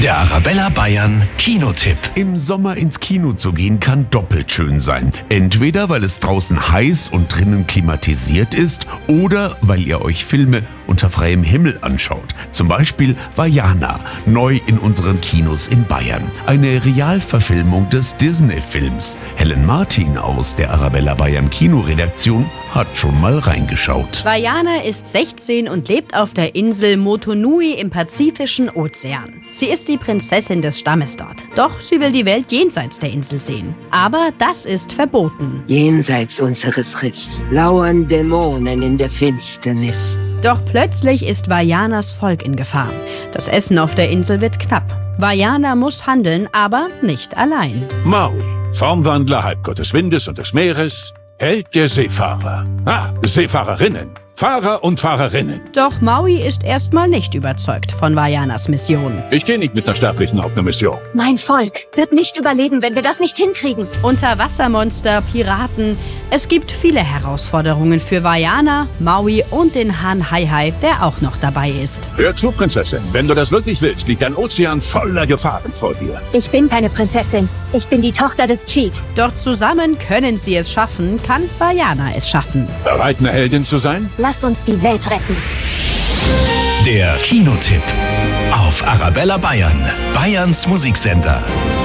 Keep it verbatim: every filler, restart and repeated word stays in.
Der Arabella Bayern Kinotipp. Im Sommer ins Kino zu gehen kann doppelt schön sein. Entweder weil es draußen heiß und drinnen klimatisiert ist oder weil ihr euch Filme unter freiem Himmel anschaut. Zum Beispiel Vaiana, neu in unseren Kinos in Bayern. Eine Realverfilmung des Disney-Films. Helen Martin aus der Arabella Bayern Kinoredaktion hat schon mal reingeschaut. Vaiana ist sechzehn und lebt auf der Insel Motunui im Pazifischen Ozean. Sie ist die Prinzessin des Stammes dort. Doch sie will die Welt jenseits der Insel sehen. Aber das ist verboten. Jenseits unseres Riffs lauern Dämonen in der Finsternis. Doch plötzlich ist Vaianas Volk in Gefahr. Das Essen auf der Insel wird knapp. Vaiana muss handeln, aber nicht allein. Maui, Formwandler, Halbgott des Windes und des Meeres, Held der Seefahrer. Ah, Seefahrerinnen. Fahrer und Fahrerinnen. Doch Maui ist erstmal nicht überzeugt von Vaianas Mission. Ich gehe nicht mit einer Sterblichen auf eine Mission. Mein Volk wird nicht überleben, wenn wir das nicht hinkriegen. Unterwassermonster, Piraten. Es gibt viele Herausforderungen für Vaiana, Maui und den Hahn Hai-Hai, der auch noch dabei ist. Hör zu, Prinzessin. Wenn du das wirklich willst, liegt ein Ozean voller Gefahren vor dir. Ich bin keine Prinzessin. Ich bin die Tochter des Chiefs. Doch zusammen können sie es schaffen, kann Vaiana es schaffen. Bereit, eine Heldin zu sein? Lass uns die Welt retten. Der Kinotipp auf Arabella Bayern, Bayerns Musiksender.